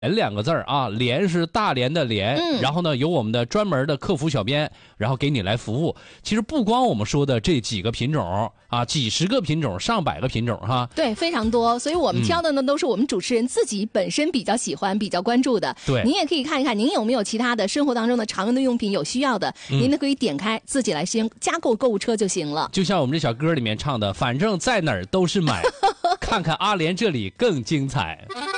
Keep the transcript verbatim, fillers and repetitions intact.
连两个字儿啊，连是大连的连、 嗯， 然后呢有我们的专门的客服小编，然后给你来服务。其实不光我们说的这几个品种啊，几十个品种，上百个品种哈。 对，非常多，所以我们挑的呢、嗯、都是我们主持人自己本身比较喜欢、比较关注的。 对， 您也可以看一看，您有没有其他的生活当中的常用的用品有需要的，嗯、您呢可以点开自己来先加购购物车就行了。 就像我们这小歌里面唱的，反正在哪儿都是买，看看阿联这里更精彩。